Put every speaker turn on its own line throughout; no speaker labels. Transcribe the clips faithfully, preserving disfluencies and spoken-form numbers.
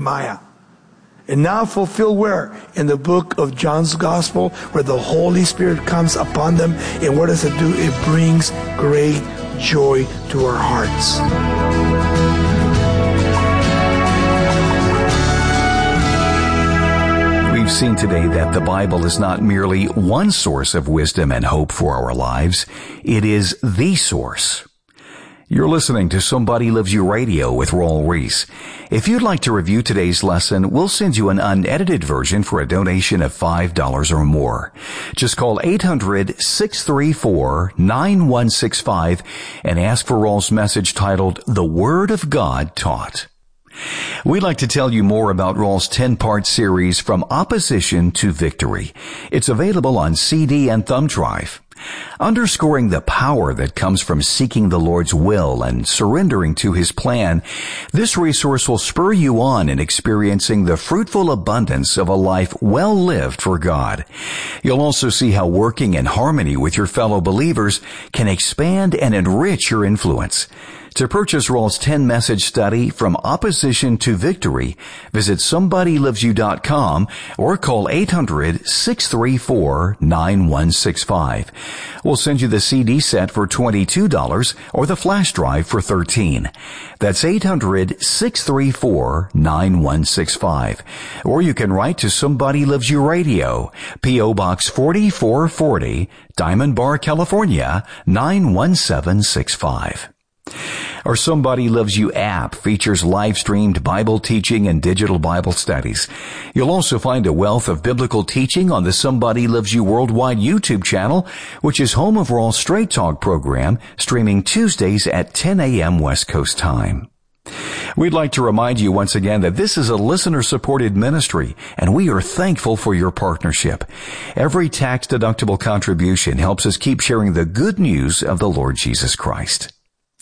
Nehemiah. And now fulfilled where? In the book of John's Gospel, where the Holy Spirit comes upon them. And what does it do? It brings great joy to our hearts.
We've seen today that the Bible is not merely one source of wisdom and hope for our lives. It is the source. You're listening to Somebody Loves You Radio with Raul Ries. If you'd like to review today's lesson, we'll send you an unedited version for a donation of five dollars or more. Just call eight hundred, six three four, nine one six five and ask for Raul's message titled, The Word of God Taught. We'd like to tell you more about Raul's ten-part series, From Opposition to Victory. It's available on C D and thumb drive. Underscoring the power that comes from seeking the Lord's will and surrendering to His plan, this resource will spur you on in experiencing the fruitful abundance of a life well lived for God. You'll also see how working in harmony with your fellow believers can expand and enrich your influence. To purchase Raul's ten-message study, From Opposition to Victory, visit somebody loves you dot com or call eight hundred, six three four, nine one six five. We'll send you the C D set for twenty-two dollars or the flash drive for thirteen dollars. That's eight hundred, six three four, nine one six five. Or you can write to Somebody Loves You Radio, P O Box forty-four forty, Diamond Bar, California, nine one seven six five. Our Somebody Loves You app features live-streamed Bible teaching and digital Bible studies. You'll also find a wealth of biblical teaching on the Somebody Loves You Worldwide YouTube channel, which is home of Raul's Straight Talk program, streaming Tuesdays at ten a.m. West Coast time. We'd like to remind you once again that this is a listener-supported ministry, and we are thankful for your partnership. Every tax-deductible contribution helps us keep sharing the good news of the Lord Jesus Christ.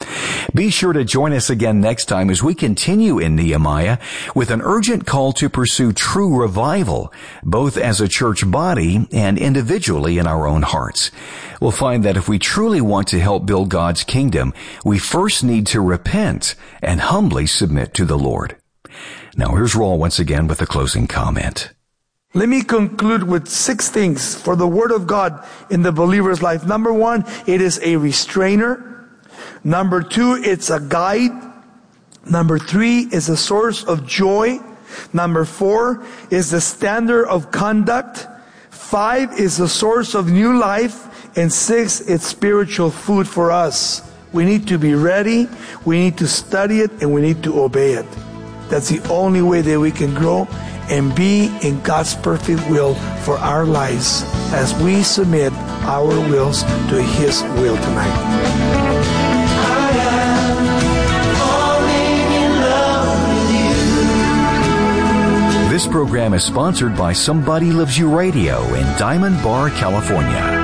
Be sure to join us again next time as we continue in Nehemiah with an urgent call to pursue true revival, both as a church body and individually in our own hearts. We'll find that if we truly want to help build God's kingdom, we first need to repent and humbly submit to the Lord. Now here's Raul once again with a closing comment.
Let me conclude with six things for the Word of God in the believer's life. Number one, it is a restrainer. Number two, it's a guide. Number three is a source of joy. Number four is the standard of conduct. Five is the source of new life. And six, it's spiritual food for us. We need to be ready, we need to study it, and we need to obey it. That's the only way that we can grow and be in God's perfect will for our lives as we submit our wills to His will tonight.
This program is sponsored by Somebody Loves You Radio in Diamond Bar, California.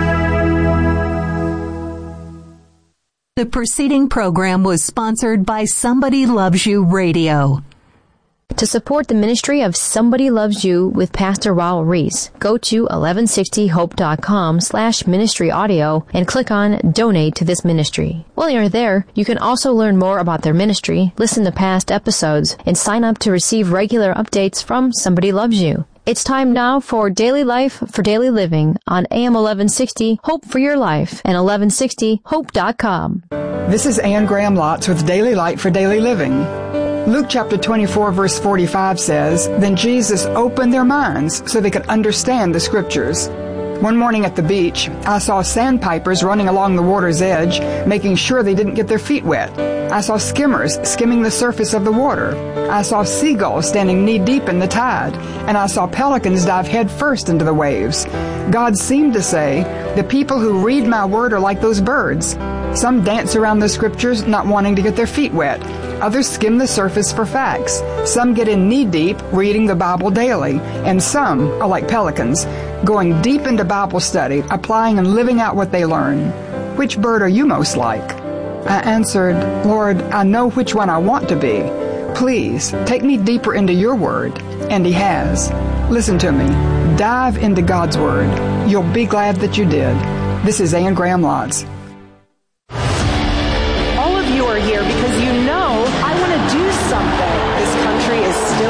The preceding program was sponsored by Somebody Loves You Radio.
To support the ministry of Somebody Loves You with Pastor Raul Ries, go to eleven sixty hope dot com slash ministry audio and click on Donate to this ministry. While you're there, you can also learn more about their ministry, listen to past episodes, and sign up to receive regular updates from Somebody Loves You. It's time now for Daily Life for Daily Living on A M eleven sixty Hope for Your Life and eleven sixty hope dot com.
This is Ann Graham Lotz with Daily Light for Daily Living. Luke chapter twenty-four verse forty-five says, Then Jesus opened their minds so they could understand the Scriptures. One morning at the beach, I saw sandpipers running along the water's edge, making sure they didn't get their feet wet. I saw skimmers skimming the surface of the water. I saw seagulls standing knee-deep in the tide, and I saw pelicans dive head first into the waves. God seemed to say, the people who read my word are like those birds. Some dance around the Scriptures, not wanting to get their feet wet. Others skim the surface for facts. Some get in knee-deep, reading the Bible daily. And some are like pelicans, going deep into Bible study, applying and living out what they learn. Which bird are you most like? I answered, Lord, I know which one I want to be. Please, take me deeper into your word. And He has. Listen to me. Dive into God's word. You'll be glad that you did. This is Ann Graham Lotz.